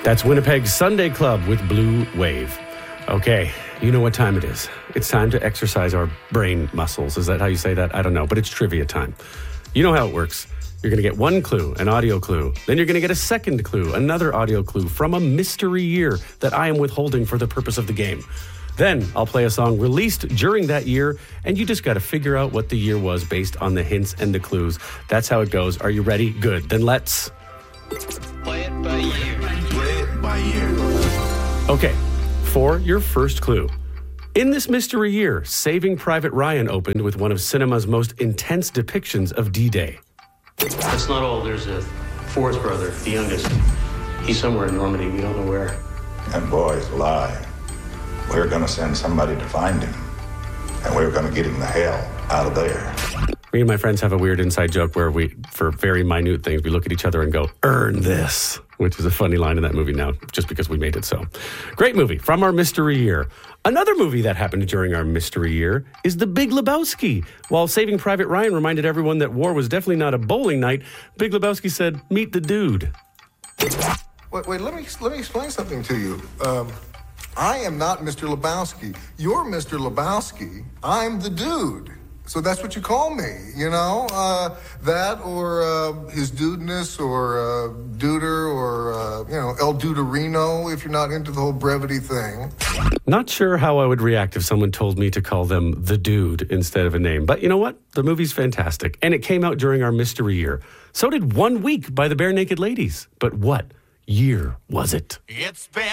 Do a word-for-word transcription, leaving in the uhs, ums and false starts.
That's Winnipeg's Sunday Club with Blue Wave. Okay, you know what time it is. It's time to exercise our brain muscles. Is that how you say that? I don't know, but it's trivia time. You know how it works. You're going to get one clue, an audio clue. Then you're going to get a second clue, another audio clue from a mystery year that I am withholding for the purpose of the game. Then I'll play a song released during that year, and you just got to figure out what the year was based on the hints and the clues. That's how it goes. Are you ready? Good. Then let's... Play it by ear. Play it by ear. Okay, for your first clue. In this mystery year, Saving Private Ryan opened with one of cinema's most intense depictions of D-Day. That's not all. There's a fourth brother, the youngest. He's somewhere in Normandy. We don't know where. And boys lie. We're going to send somebody to find him. And we're going to get him the hell out of there. Me and my friends have a weird inside joke where we, for very minute things, we look at each other and go, earn this, which is a funny line in that movie now, just because we made it so. Great movie from our mystery year. Another movie that happened during our mystery year is The Big Lebowski. While Saving Private Ryan reminded everyone that war was definitely not a bowling night, Big Lebowski said, meet the dude. Wait, wait, let me let me explain something to you. Um, I am not Mister Lebowski. You're Mister Lebowski. I'm the dude. So that's what you call me, you know? Uh, that or uh, his dudeness or uh, duder or, uh, you know, El Duderino if you're not into the whole brevity thing. Not sure how I would react if someone told me to call them the dude instead of a name. But you know what? The movie's fantastic. And it came out during our mystery year. So did One Week by the Bare Naked Ladies. But what year was it? It's been